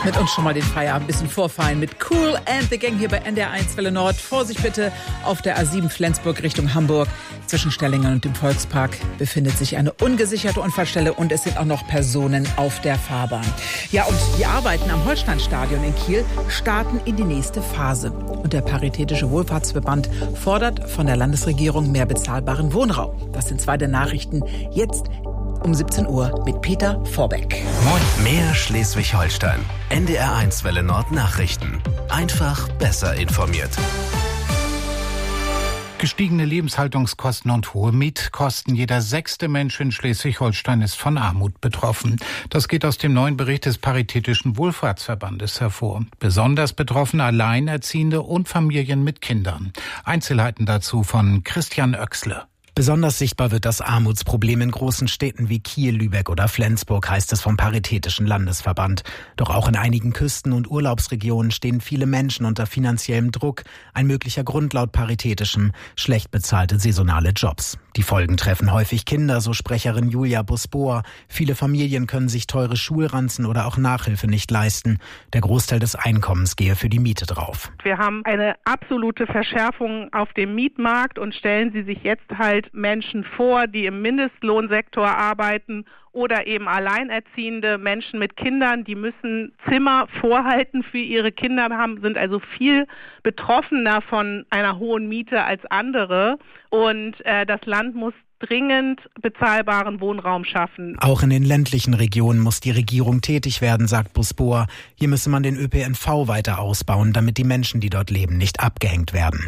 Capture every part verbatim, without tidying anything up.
Mit uns schon mal den Feierabend ein bisschen vorfeiern mit Cool and the Gang hier bei N D R eins Welle Nord. Vorsicht bitte auf der A sieben Flensburg Richtung Hamburg. Zwischen Stellingen und dem Volkspark befindet sich eine ungesicherte Unfallstelle und es sind auch noch Personen auf der Fahrbahn. Ja, und die Arbeiten am Holsteinstadion in Kiel starten in die nächste Phase. Und der Paritätische Wohlfahrtsverband fordert von der Landesregierung mehr bezahlbaren Wohnraum. Das sind zwei der Nachrichten jetzt um siebzehn Uhr mit Peter Vorbeck. Moin. Mehr Schleswig-Holstein. N D R eins Welle Nord Nachrichten. Einfach besser informiert. Gestiegene Lebenshaltungskosten und hohe Mietkosten. Jeder sechste Mensch in Schleswig-Holstein ist von Armut betroffen. Das geht aus dem neuen Bericht des Paritätischen Wohlfahrtsverbandes hervor. Besonders betroffen Alleinerziehende und Familien mit Kindern. Einzelheiten dazu von Christian Oechsle. Besonders sichtbar wird das Armutsproblem in großen Städten wie Kiel, Lübeck oder Flensburg, heißt es vom Paritätischen Landesverband. Doch auch in einigen Küsten- und Urlaubsregionen stehen viele Menschen unter finanziellem Druck. Ein möglicher Grund laut Paritätischem: schlecht bezahlte saisonale Jobs. Die Folgen treffen häufig Kinder, so Sprecherin Julia Busboa. Viele Familien können sich teure Schulranzen oder auch Nachhilfe nicht leisten. Der Großteil des Einkommens gehe für die Miete drauf. Wir haben eine absolute Verschärfung auf dem Mietmarkt und stellen Sie sich jetzt halt Menschen vor, die im Mindestlohnsektor arbeiten oder eben alleinerziehende Menschen mit Kindern, die müssen Zimmer vorhalten für ihre Kinder, haben, sind also viel betroffener von einer hohen Miete als andere. Und äh, das Land muss dringend bezahlbaren Wohnraum schaffen. Auch in den ländlichen Regionen muss die Regierung tätig werden, sagt Busboa. Hier müsse man den Ö P N V weiter ausbauen, damit die Menschen, die dort leben, nicht abgehängt werden.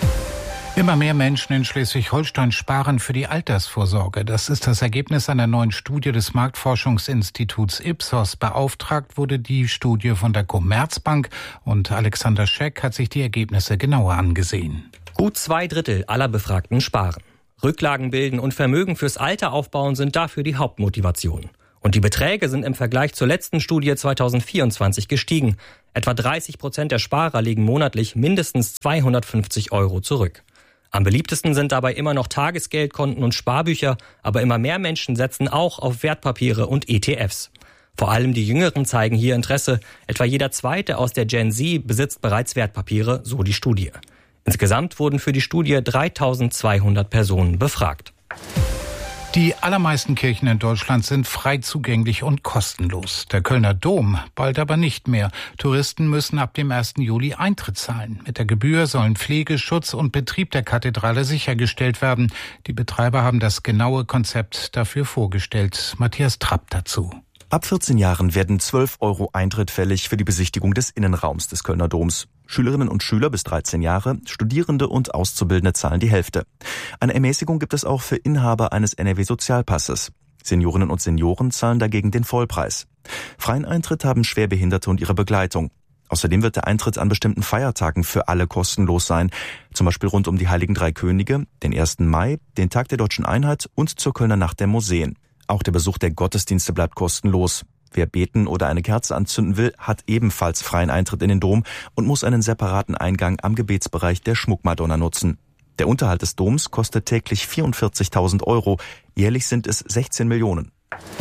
Immer mehr Menschen in Schleswig-Holstein sparen für die Altersvorsorge. Das ist das Ergebnis einer neuen Studie des Marktforschungsinstituts Ipsos. Beauftragt wurde die Studie von der Commerzbank und Alexander Scheck hat sich die Ergebnisse genauer angesehen. Gut zwei Drittel aller Befragten sparen. Rücklagen bilden und Vermögen fürs Alter aufbauen sind dafür die Hauptmotivation. Und die Beträge sind im Vergleich zur letzten Studie zweitausendvierundzwanzig gestiegen. Etwa dreißig Prozent der Sparer legen monatlich mindestens zweihundertfünfzig Euro zurück. Am beliebtesten sind dabei immer noch Tagesgeldkonten und Sparbücher, aber immer mehr Menschen setzen auch auf Wertpapiere und E T Fs. Vor allem die Jüngeren zeigen hier Interesse. Etwa jeder Zweite aus der Gen Z besitzt bereits Wertpapiere, so die Studie. Insgesamt wurden für die Studie dreitausendzweihundert Personen befragt. Die allermeisten Kirchen in Deutschland sind frei zugänglich und kostenlos. Der Kölner Dom bald aber nicht mehr. Touristen müssen ab dem ersten Juli Eintritt zahlen. Mit der Gebühr sollen Pflege, Schutz und Betrieb der Kathedrale sichergestellt werden. Die Betreiber haben das genaue Konzept dafür vorgestellt. Matthias Trapp dazu. Ab vierzehn Jahren werden zwölf Euro Eintritt fällig für die Besichtigung des Innenraums des Kölner Doms. Schülerinnen und Schüler bis dreizehn Jahre, Studierende und Auszubildende zahlen die Hälfte. Eine Ermäßigung gibt es auch für Inhaber eines N R W-Sozialpasses. Seniorinnen und Senioren zahlen dagegen den Vollpreis. Freien Eintritt haben Schwerbehinderte und ihre Begleitung. Außerdem wird der Eintritt an bestimmten Feiertagen für alle kostenlos sein. Zum Beispiel rund um die Heiligen Drei Könige, den ersten Mai, den Tag der Deutschen Einheit und zur Kölner Nacht der Museen. Auch der Besuch der Gottesdienste bleibt kostenlos. Wer beten oder eine Kerze anzünden will, hat ebenfalls freien Eintritt in den Dom und muss einen separaten Eingang am Gebetsbereich der Schmuckmadonna nutzen. Der Unterhalt des Doms kostet täglich vierundvierzigtausend Euro. Jährlich sind es sechzehn Millionen.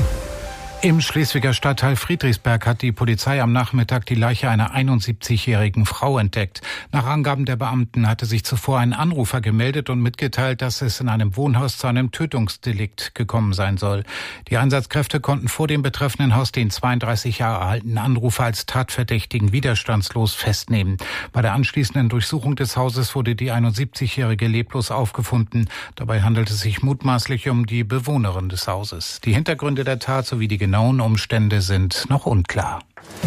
Im Schleswiger Stadtteil Friedrichsberg hat die Polizei am Nachmittag die Leiche einer einundsiebzigjährigen Frau entdeckt. Nach Angaben der Beamten hatte sich zuvor ein Anrufer gemeldet und mitgeteilt, dass es in einem Wohnhaus zu einem Tötungsdelikt gekommen sein soll. Die Einsatzkräfte konnten vor dem betreffenden Haus den zweiunddreißig Jahre alten Anrufer als Tatverdächtigen widerstandslos festnehmen. Bei der anschließenden Durchsuchung des Hauses wurde die einundsiebzigjährige leblos aufgefunden. Dabei handelt es sich mutmaßlich um die Bewohnerin des Hauses. Die Hintergründe der Tat sowie die genauen Umstände sind noch unklar.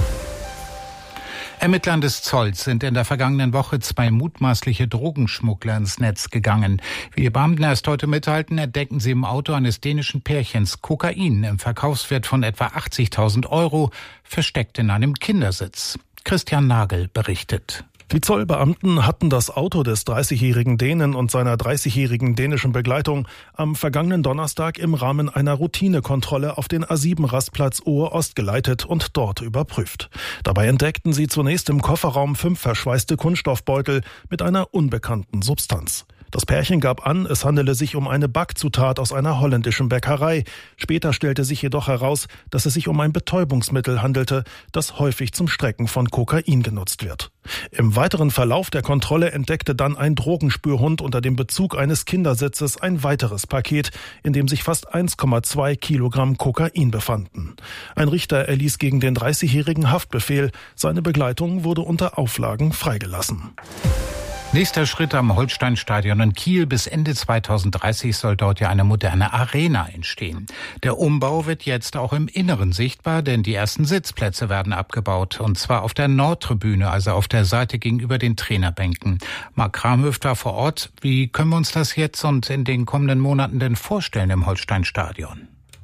Ermittlern des Zolls sind in der vergangenen Woche zwei mutmaßliche Drogenschmuggler ins Netz gegangen. Wie die Beamten erst heute mitteilten, entdeckten sie im Auto eines dänischen Pärchens Kokain im Verkaufswert von etwa achtzigtausend Euro, versteckt in einem Kindersitz. Christian Nagel berichtet. Die Zollbeamten hatten das Auto des dreißigjährigen Dänen und seiner dreißigjährigen dänischen Begleitung am vergangenen Donnerstag im Rahmen einer Routinekontrolle auf den A sieben Rastplatz Ohe-Ost geleitet und dort überprüft. Dabei entdeckten sie zunächst im Kofferraum fünf verschweißte Kunststoffbeutel mit einer unbekannten Substanz. Das Pärchen gab an, es handele sich um eine Backzutat aus einer holländischen Bäckerei. Später stellte sich jedoch heraus, dass es sich um ein Betäubungsmittel handelte, das häufig zum Strecken von Kokain genutzt wird. Im weiteren Verlauf der Kontrolle entdeckte dann ein Drogenspürhund unter dem Bezug eines Kindersitzes ein weiteres Paket, in dem sich fast eins Komma zwei Kilogramm Kokain befanden. Ein Richter erließ gegen den dreißigjährigen Haftbefehl. Seine Begleitung wurde unter Auflagen freigelassen. Nächster Schritt am Holsteinstadion in Kiel. Bis Ende zweitausenddreißig soll dort ja eine moderne Arena entstehen. Der Umbau wird jetzt auch im Inneren sichtbar, denn die ersten Sitzplätze werden abgebaut. Und zwar auf der Nordtribüne, also auf der Seite gegenüber den Trainerbänken. Marc Kramhöft war vor Ort. Wie können wir uns das jetzt und in den kommenden Monaten denn vorstellen im Holsteinstadion?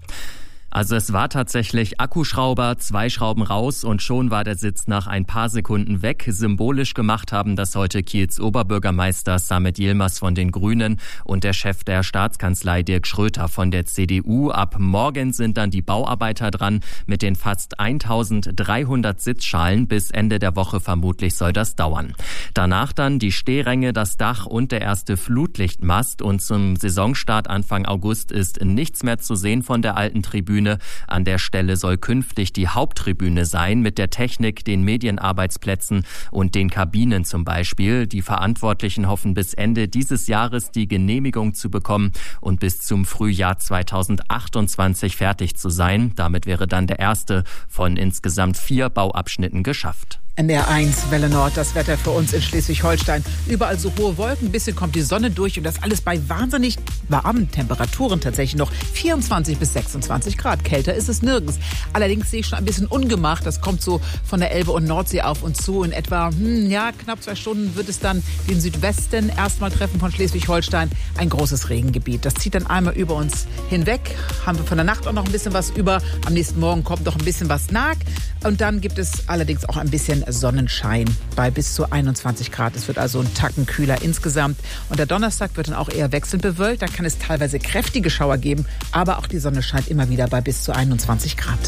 Also es war tatsächlich Akkuschrauber, zwei Schrauben raus und schon war der Sitz nach ein paar Sekunden weg. Symbolisch gemacht haben das heute Kiels Oberbürgermeister Samet Yilmaz von den Grünen und der Chef der Staatskanzlei Dirk Schröter von der C D U. Ab morgen sind dann die Bauarbeiter dran mit den fast eintausenddreihundert Sitzschalen. Bis Ende der Woche vermutlich soll das dauern. Danach dann die Stehränge, das Dach und der erste Flutlichtmast. Und zum Saisonstart Anfang August ist nichts mehr zu sehen von der alten Tribüne. An der Stelle soll künftig die Haupttribüne sein, mit der Technik, den Medienarbeitsplätzen und den Kabinen zum Beispiel. Die Verantwortlichen hoffen bis Ende dieses Jahres die Genehmigung zu bekommen und bis zum Frühjahr zweitausendachtundzwanzig fertig zu sein. Damit wäre dann der erste von insgesamt vier Bauabschnitten geschafft. N D R eins, Welle Nord, das Wetter für uns in Schleswig-Holstein. Überall so hohe Wolken, ein bisschen kommt die Sonne durch und das alles bei wahnsinnig warmen Temperaturen tatsächlich noch. vierundzwanzig bis sechsundzwanzig Grad, kälter ist es nirgends. Allerdings sehe ich schon ein bisschen Ungemach, das kommt so von der Elbe und Nordsee auf uns zu. In etwa, hm, ja, knapp zwei Stunden wird es dann den Südwesten erstmal treffen von Schleswig-Holstein. Ein großes Regengebiet, das zieht dann einmal über uns hinweg. Haben wir von der Nacht auch noch ein bisschen was über. Am nächsten Morgen kommt noch ein bisschen was nach. Und dann gibt es allerdings auch ein bisschen Sonnenschein bei bis zu einundzwanzig Grad. Es wird also ein Tacken kühler insgesamt. Und der Donnerstag wird dann auch eher wechselnd bewölkt. Da kann es teilweise kräftige Schauer geben, aber auch die Sonne scheint immer wieder bei bis zu einundzwanzig Grad.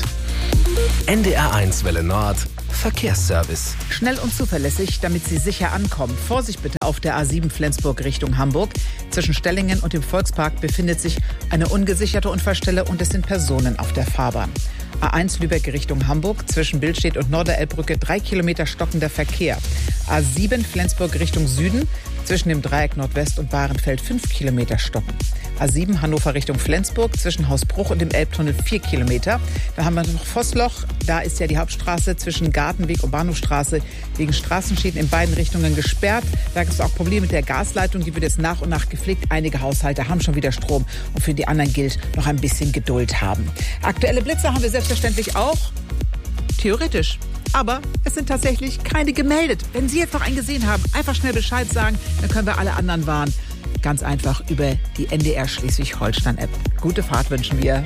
N D R eins Welle Nord Verkehrsservice. Schnell und zuverlässig, damit Sie sicher ankommen. Vorsicht bitte auf der A sieben Flensburg Richtung Hamburg. Zwischen Stellingen und dem Volkspark befindet sich eine ungesicherte Unfallstelle und es sind Personen auf der Fahrbahn. A eins Lübeck Richtung Hamburg, zwischen Billstedt und Norderelbbrücke drei Kilometer stockender Verkehr. A sieben Flensburg Richtung Süden, zwischen dem Dreieck Nordwest und Bahrenfeld fünf Kilometer stocken. A sieben Hannover Richtung Flensburg, zwischen Hausbruch und dem Elbtunnel vier Kilometer. Dann haben wir noch Vossloch, da ist ja die Hauptstraße zwischen Gartenweg und Bahnhofstraße wegen Straßenschäden in beiden Richtungen gesperrt. Da gibt es auch Probleme mit der Gasleitung, die wird jetzt nach und nach gepflegt. Einige Haushalte haben schon wieder Strom und für die anderen gilt, noch ein bisschen Geduld haben. Aktuelle Blitze haben wir selbstverständlich auch, theoretisch. Aber es sind tatsächlich keine gemeldet. Wenn Sie jetzt noch einen gesehen haben, einfach schnell Bescheid sagen, dann können wir alle anderen warnen. Ganz einfach über die N D R Schleswig-Holstein-App. Gute Fahrt wünschen wir.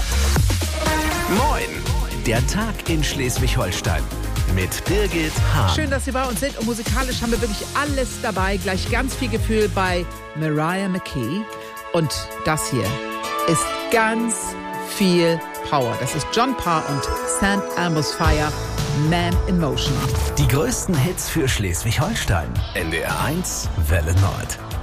Moin, der Tag in Schleswig-Holstein mit Birgit Hahn. Schön, dass Sie bei uns sind und musikalisch haben wir wirklich alles dabei. Gleich ganz viel Gefühl bei Mariah McKee. Und das hier ist ganz viel Power. Das ist John Parr und Saint Elmo's Fire, Man in Motion. Die größten Hits für Schleswig-Holstein. N D R eins Welle Nord.